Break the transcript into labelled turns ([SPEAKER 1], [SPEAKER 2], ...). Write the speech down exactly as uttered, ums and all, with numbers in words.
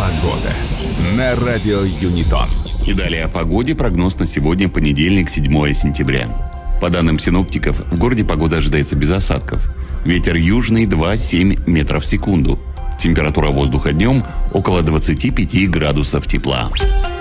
[SPEAKER 1] Погода на радио Юнитон.
[SPEAKER 2] И далее о погоде. Прогноз на сегодня, понедельник, седьмое сентября. По данным синоптиков, в городе погода ожидается без осадков. Ветер южный два-семь метров в секунду. Температура воздуха днем около двадцати пяти градусов тепла.